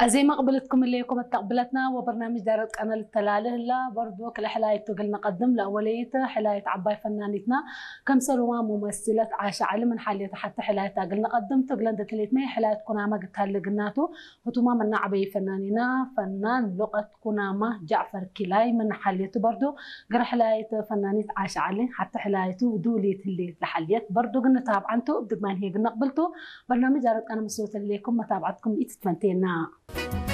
زي ما قبلتكم الليكم تقبلتنا وبرنامج دارة قناة التلاله لا برضو كل حلايته قلنا قدم لأوليته حلاية عباي فنانتنا كم سلوى ممثلة عاشة علي من حاليته حتى حلايتها قلنا قدمت قلنا دتليت مي حلاية كنامة قلت هاللي قلناته وتما من عبي فناننا فنان لغة كنامة جعفر كلاي من حاليته برضو قرا حلاية فنانيت عاشة علي حتى حلايته ودوليت اللي لحاليت برضو قلنا تابعنته بدك ما هي قلنا قبلته برنامج دارة قناة مسلوة الليكم متابعتكم إتفنتينا